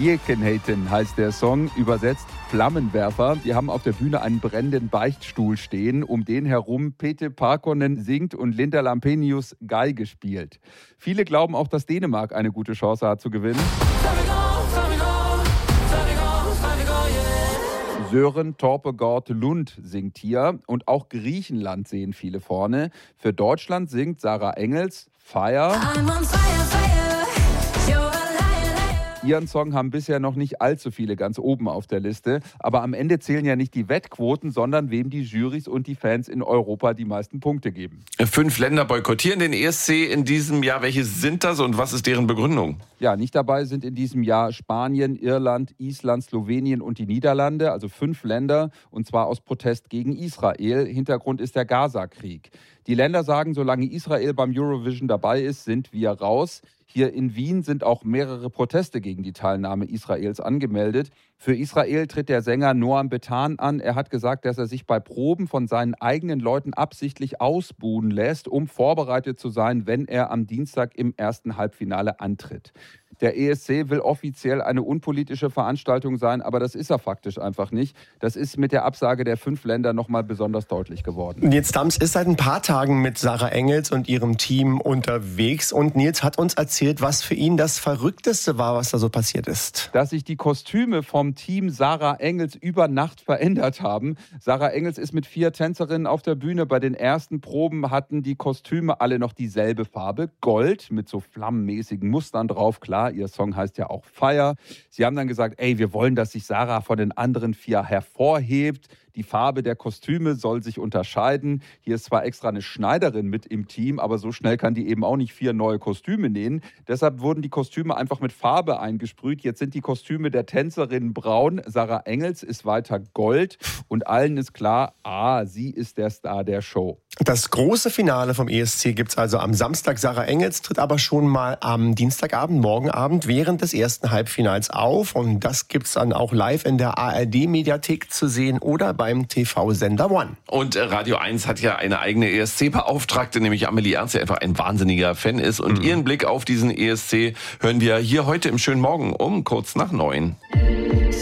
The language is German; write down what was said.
Liekenhaten heißt der Song, übersetzt Flammenwerfer. Die haben auf der Bühne einen brennenden Beichtstuhl stehen, um den herum Pete Parkkonen singt und Linda Lampenius Geige spielt. Viele glauben auch, dass Dänemark eine gute Chance hat zu gewinnen. Sören Torpegaard Lund singt hier und auch Griechenland sehen viele vorne. Für Deutschland singt Sarah Engels Fire. Ihren Song haben bisher noch nicht allzu viele ganz oben auf der Liste. Aber am Ende zählen ja nicht die Wettquoten, sondern wem die Jurys und die Fans in Europa die meisten Punkte geben. 5 Länder boykottieren den ESC in diesem Jahr. Welche sind das und was ist deren Begründung? Ja, nicht dabei sind in diesem Jahr Spanien, Irland, Island, Slowenien und die Niederlande, also 5 Länder, und zwar aus Protest gegen Israel. Hintergrund ist der Gaza-Krieg. Die Länder sagen, solange Israel beim Eurovision dabei ist, sind wir raus. Hier in Wien sind auch mehrere Proteste gegen die Teilnahme Israels angemeldet. Für Israel tritt der Sänger Noam Betan an. Er hat gesagt, dass er sich bei Proben von seinen eigenen Leuten absichtlich ausbuhen lässt, um vorbereitet zu sein, wenn er am Dienstag im ersten Halbfinale antritt. Der ESC will offiziell eine unpolitische Veranstaltung sein, aber das ist er faktisch einfach nicht. Das ist mit der Absage der 5 Länder nochmal besonders deutlich geworden. Nils Dams ist seit ein paar Tagen mit Sarah Engels und ihrem Team unterwegs. Und Nils hat uns erzählt, was für ihn das Verrückteste war, was da so passiert ist. Dass sich die Kostüme vom Team Sarah Engels über Nacht verändert haben. Sarah Engels ist mit 4 Tänzerinnen auf der Bühne. Bei den ersten Proben hatten die Kostüme alle noch dieselbe Farbe, Gold, mit so flammenmäßigen Mustern drauf, klar. Ihr Song heißt ja auch Fire. Sie haben dann gesagt, wir wollen, dass sich Sarah von den anderen 4 hervorhebt. Die Farbe der Kostüme soll sich unterscheiden. Hier ist zwar extra eine Schneiderin mit im Team, aber so schnell kann die eben auch nicht 4 neue Kostüme nähen. Deshalb wurden die Kostüme einfach mit Farbe eingesprüht. Jetzt sind die Kostüme der Tänzerin braun. Sarah Engels ist weiter Gold. Und allen ist klar, sie ist der Star der Show. Das große Finale vom ESC gibt's also am Samstag. Sarah Engels tritt aber schon mal am Dienstagabend, morgen Abend, während des ersten Halbfinals auf. Und das gibt's dann auch live in der ARD-Mediathek zu sehen oder beim TV-Sender One. Und Radio 1 hat ja eine eigene ESC-Beauftragte, nämlich Amelie Ernst, die einfach ein wahnsinniger Fan ist. Und ihren Blick auf diesen ESC hören wir hier heute im schönen Morgen um kurz nach 9.